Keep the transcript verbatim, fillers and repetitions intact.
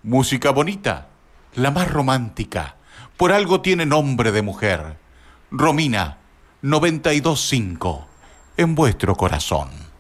Música bonita, la más romántica. Por algo tiene nombre de mujer. Romina, noventa y dos punto cinco, en vuestro corazón.